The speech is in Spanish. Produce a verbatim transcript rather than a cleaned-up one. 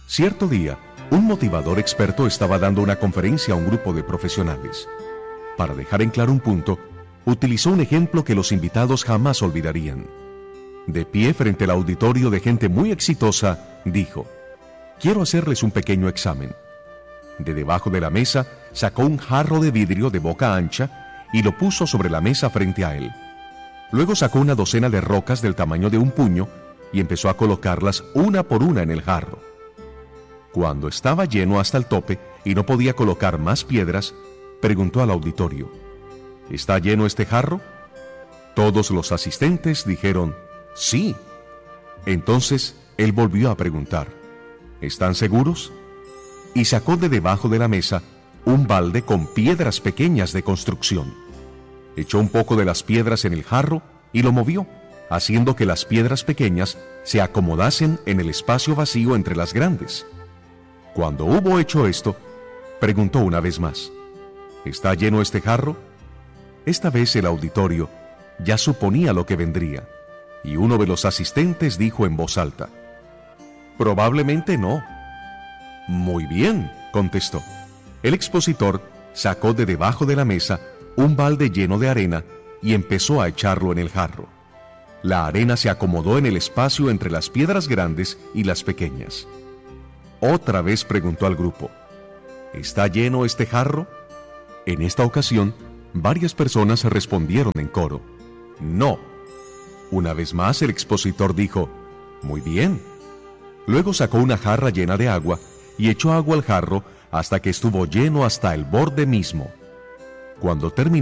Cierto día, un motivador experto estaba dando una conferencia a un grupo de profesionales. Para dejar en claro un punto, utilizó un ejemplo que los invitados jamás olvidarían. De pie frente al auditorio de gente muy exitosa, dijo: «Quiero hacerles un pequeño examen». De debajo de la mesa sacó un jarro de vidrio de boca ancha y lo puso sobre la mesa frente a él. Luego sacó una docena de rocas del tamaño de un puño y empezó a colocarlas una por una en el jarro. Cuando estaba lleno hasta el tope y no podía colocar más piedras, preguntó al auditorio: «¿Está lleno este jarro?». Todos los asistentes dijeron: «Sí». Entonces él volvió a preguntar: «¿Están seguros?». Y sacó de debajo de la mesa un balde con piedras pequeñas de construcción. Echó un poco de las piedras en el jarro y lo movió, haciendo que las piedras pequeñas se acomodasen en el espacio vacío entre las grandes. Cuando hubo hecho esto, preguntó una vez más: «¿Está lleno este jarro?». Esta vez el auditorio ya suponía lo que vendría, y uno de los asistentes dijo en voz alta: «Probablemente no». «Muy bien», contestó. El expositor sacó de debajo de la mesa un balde lleno de arena y empezó a echarlo en el jarro. La arena se acomodó en el espacio entre las piedras grandes y las pequeñas. Otra vez preguntó al grupo: «¿Está lleno este jarro?». En esta ocasión, varias personas respondieron en coro: «No». Una vez más el expositor dijo: «Muy bien». Luego sacó una jarra llena de agua y echó agua al jarro hasta que estuvo lleno hasta el borde mismo. Cuando terminó,